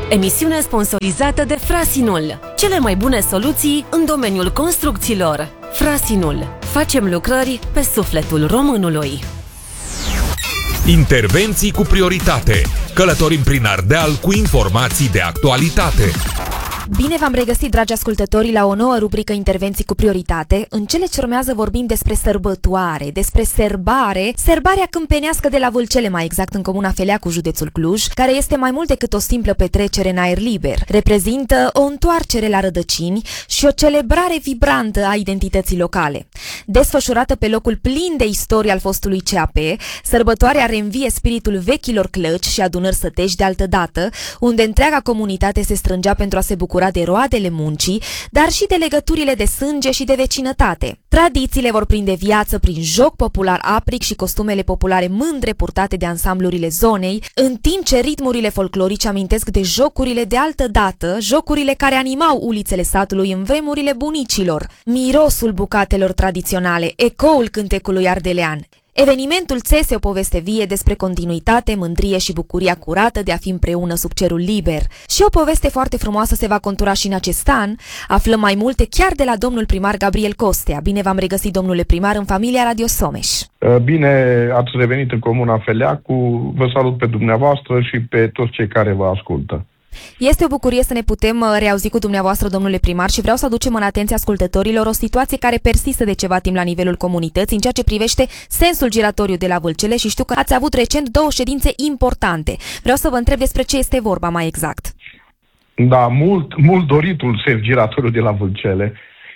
Emisiune sponsorizată de Frasinul. Cele mai bune soluții în domeniul construcțiilor. Frasinul. Facem lucrări pe sufletul românului. Intervenții cu prioritate. Călătorim prin Ardeal cu informații de actualitate. Bine v-am regăsit, dragi ascultători, la o nouă rubrică Intervenții cu prioritate. În cele ce urmează vorbim despre sărbătoare, despre serbarea câmpenească de la Vâlcele, mai exact în comuna Feleacu, județul Cluj, care este mai mult decât o simplă petrecere în aer liber. Reprezintă o întoarcere la rădăcini și o celebrare vibrantă a identității locale. Desfășurată pe locul plin de istorie al fostului CAP, sărbătoarea reînvie spiritul vechilor clăci și adunări sătești de altădată, unde întreaga comunitate se strângea pentru a se bucura de roadele muncii, dar și de legăturile de sânge și de vecinătate. Tradițiile vor prinde viață prin joc popular apric și costumele populare mândre purtate de ansamblurile zonei, în timp ce ritmurile folclorice amintesc de jocurile de altădată, jocurile care animau ulițele satului în vremurile bunicilor, mirosul bucatelor tradiționale, ecoul cântecului ardelean. Evenimentul țese o poveste vie despre continuitate, mândrie și bucuria curată de a fi împreună sub cerul liber. Și o poveste foarte frumoasă se va contura și în acest an. Aflăm mai multe chiar de la domnul primar Gabriel Costea. Bine v-am regăsit, domnule primar, în familia Radio Someș. Bine ați revenit în comuna Feleacu. Vă salut pe dumneavoastră și pe toți cei care vă ascultă. Este o bucurie să ne putem reauzi cu dumneavoastră, domnule primar, și vreau să aducem în atenția ascultătorilor o situație care persistă de ceva timp la nivelul comunității în ceea ce privește sensul giratoriu de la Vâlcele și știu că ați avut recent două ședințe importante. Vreau să vă întreb despre ce este vorba mai exact. Da, mult doritul sens giratoriu de la Vâlcele.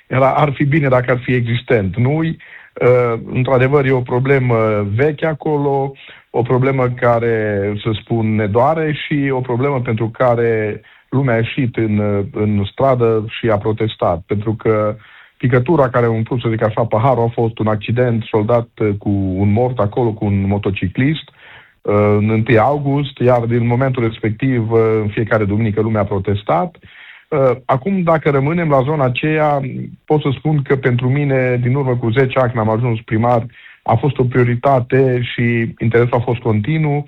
Ar fi bine dacă ar fi existent. Nu-i, într-adevăr, e o problemă veche acolo, o problemă care, să spun, ne doare și o problemă pentru care lumea a ieșit în stradă și a protestat. Pentru că picătura care a umplut, să zic așa, paharul a fost un accident soldat cu un mort acolo, cu un motociclist, în 1 august, iar din momentul respectiv, în fiecare duminică, lumea a protestat. Acum, dacă rămânem la zona aceea, pot să spun că pentru mine, din urmă cu 10 ani când am ajuns primar, a fost o prioritate și interesul a fost continuu.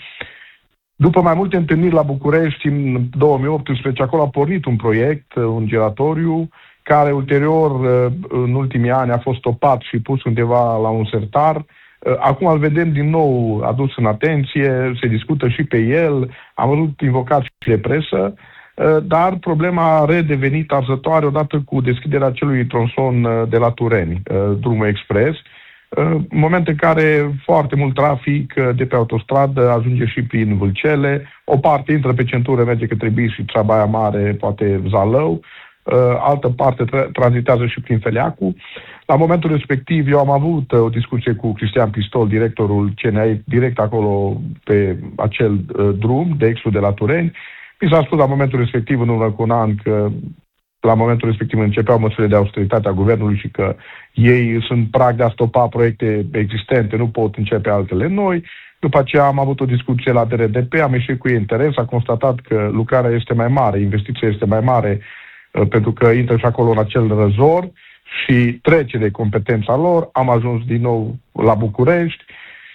După mai multe întâlniri la București, în 2018, acolo a pornit un proiect, un giratoriu, care ulterior, în ultimii ani, a fost stopat și pus undeva la un sertar. Acum îl vedem din nou adus în atenție, se discută și pe el, am văzut invocat și de presă, dar problema a redevenit arzătoare odată cu deschiderea acelui tronson de la Tureni, drumul expres, în moment în care foarte mult trafic de pe autostradă ajunge și prin Vâlcele, o parte intră pe centură, merge către Bis și Trabaia Mare, poate Zalău, altă parte tranzitează și prin Feleacu. La momentul respectiv eu am avut o discuție cu Cristian Pistol, directorul CNAI, direct acolo pe acel drum de exul de la Tureni. Mi s-a spus la momentul respectiv, în urmă cu un an, că la momentul respectiv începeau măsurile de austeritate a guvernului și că ei sunt prag de a stopa proiecte existente, nu pot începe altele noi. După aceea am avut o discuție la DRDP, am ieșit cu ei interes, a constatat că lucrarea este mai mare, investiția este mai mare, pentru că intră și acolo în acel răzor și trece de competența lor. Am ajuns din nou la București.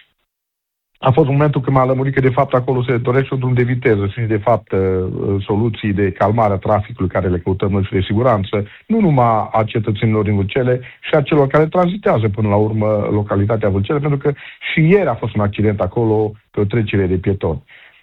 A fost momentul când m-a lămurit că de fapt acolo se dorește un drum de viteză și de fapt soluții de calmare a traficului care le căutăm noi și de siguranță, nu numai a cetățenilor din Vâlcele și a celor care tranzitează până la urmă localitatea Vâlcele, pentru că și ieri a fost un accident acolo pe o trecere de pietoni.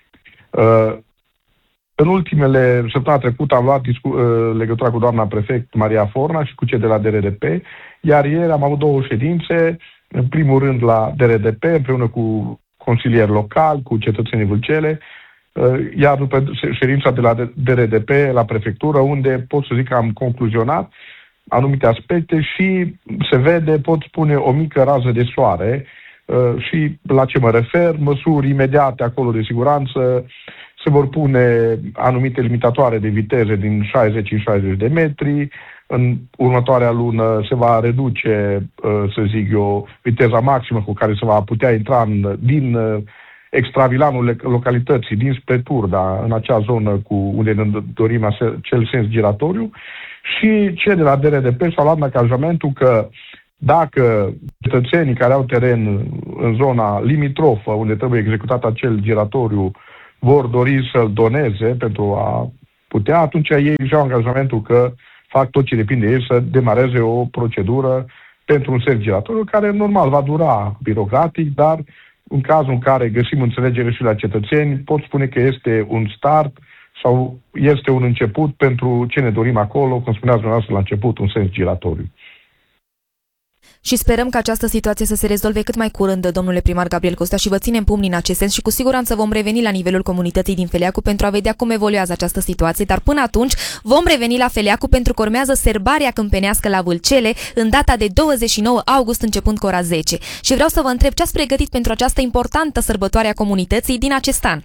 În ultimele săptămâni trecută am luat legătura cu doamna prefect Maria Forna și cu cei de la DRDP, iar ieri am avut două ședințe, în primul rând la DRDP, împreună cu consilieri locali, cu cetățenii Vâlcele, iar după ședința de la DRDP la prefectură, unde pot să zic că am concluzionat anumite aspecte și se vede, pot spune, o mică rază de soare și la ce mă refer, măsuri imediate acolo de siguranță, se vor pune anumite limitatoare de viteze din 60 în 60 de metri, în următoarea lună se va reduce, să zic eu, viteza maximă cu care se va putea intra din extravilanul localității, dinspre Turda, în acea zonă unde ne dorim acel sens giratoriu. Și cei de la DRDP și-au luat angajamentul că dacă cetățenii care au teren în zona limitrofă, unde trebuie executat acel giratoriu, vor dori să-l doneze pentru a putea, atunci ei își iau angajamentul că fac tot ce depinde de ei să demareze o procedură pentru un cerc giratoriu, care normal va dura birocratic, dar în cazul în care găsim înțelegere și la cetățeni, pot spune că este un start sau este un început pentru ce ne dorim acolo, cum spuneați dumneavoastră la început, un cerc giratoriu. Și sperăm că această situație să se rezolve cât mai curând, domnule primar Gabriel Costea, și vă ținem pumnii în acest sens și cu siguranță vom reveni la nivelul comunității din Feleacu pentru a vedea cum evoluează această situație, dar până atunci vom reveni la Feleacu pentru că urmează sărbarea câmpenească la Vâlcele în data de 29 august începând cu ora 10. Și vreau să vă întreb ce ați pregătit pentru această importantă sărbătoare a comunității din acest an.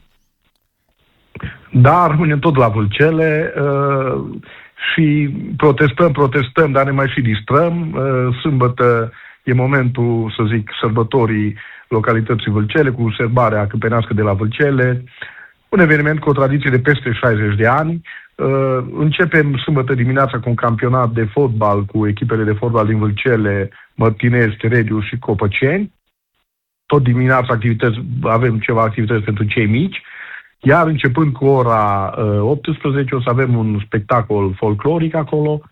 Da, rămânem tot la Vâlcele și protestăm, dar ne mai și distrăm. Sâmbătă e momentul, să zic, sărbătorii localității Vâlcele, cu sărbarea câmpenească de la Vâlcele, un eveniment cu o tradiție de peste 60 de ani. Începem sâmbătă dimineața cu un campionat de fotbal cu echipele de fotbal din Vâlcele, Mărtinezi, Terediu și Copăceni. Tot dimineața avem ceva activități pentru cei mici. Iar începând cu ora 18 o să avem un spectacol folcloric acolo,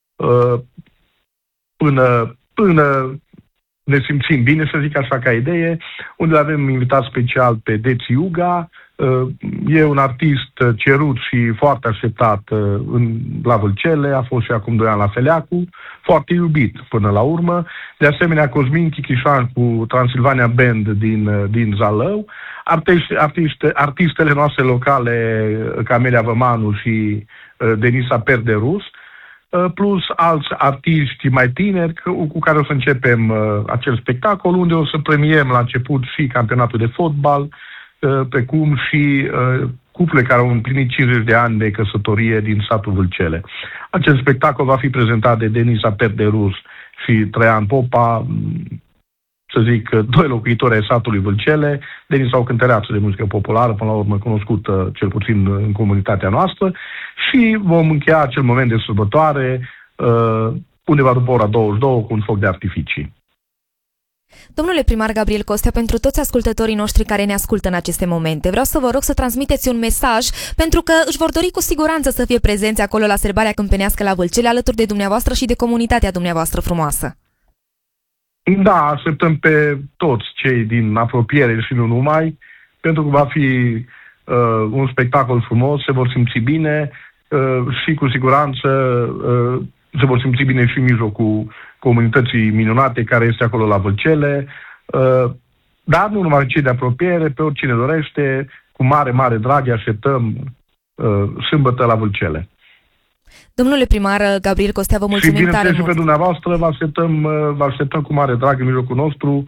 până ne simțim bine, să zic așa ca idee, unde avem invitat special pe Deți Iuga. E un artist cerut și foarte așteptat la Vâlcele, a fost și acum 2 ani la Feleacu, foarte iubit până la urmă. De asemenea, Cosmin Chichișan cu Transilvania Band din Zalău, artistele noastre locale, Camelia Vămanu și Denisa Perderus, plus alți artiști mai tineri cu care o să începem acel spectacol, unde o să premiem la început și campionatul de fotbal, precum și cuple care au împlinit 50 de ani de căsătorie din satul Vâlcele. Acest spectacol va fi prezentat de Denisa Perderus și Traian Popa, să zic, 2 locuitori ai satului Vâlcele. Denisa o cântăreață de muzică populară, până la urmă cunoscută cel puțin în comunitatea noastră, și vom încheia acel moment de sărbătoare undeva după ora 22 cu un foc de artificii. Domnule primar Gabriel Costea, pentru toți ascultătorii noștri care ne ascultă în aceste momente, vreau să vă rog să transmiteți un mesaj, pentru că își vor dori cu siguranță să fie prezenți acolo la sărbarea câmpenească la Vâlcele, alături de dumneavoastră și de comunitatea dumneavoastră frumoasă. Da, așteptăm pe toți cei din apropiere și nu numai, pentru că va fi un spectacol frumos, se vor simți bine și cu siguranță se vor simți bine și în mijlocul comunității minunate care este acolo la Vâlcele, dar nu numai cei de apropiere, pe oricine dorește, cu mare, mare drag, așteptăm sâmbătă la Vâlcele. Domnule primar Gabriel Costea, vă mulțumim tare mult. Și pe dumneavoastră vă așteptăm cu mare drag în mijlocul nostru.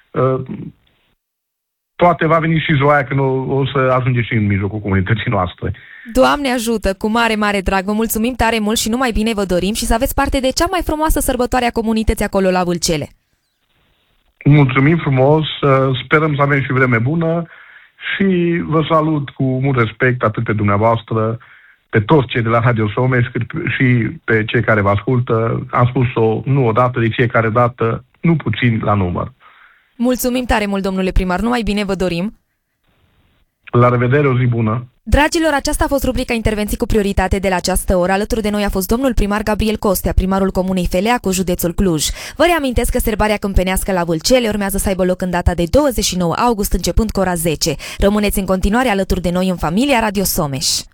Poate va veni și ziua aia când o să ajunge și în mijlocul comunității noastre. Doamne ajută, cu mare, mare drag. Vă mulțumim tare mult și numai bine vă dorim și să aveți parte de cea mai frumoasă sărbătoare a comunității acolo la Vâlcele. Mulțumim frumos, sperăm să avem și vreme bună și vă salut cu mult respect atât pe dumneavoastră, pe toți cei de la Radio Someș, cât și pe cei care vă ascultă. Am spus-o nu odată, de fiecare dată, nu puțin la număr. Mulțumim tare mult, domnule primar, numai bine vă dorim. La revedere, o zi bună! Dragilor, aceasta a fost rubrica Intervenții cu prioritate de la această oră. Alături de noi a fost domnul primar Gabriel Costea, primarul comunei Feleacu, județul Cluj. Vă reamintesc că sărbarea câmpenească la Vâlcele urmează să aibă loc în data de 29 august, începând cu ora 10. Rămâneți în continuare alături de noi în familia Radio Someș.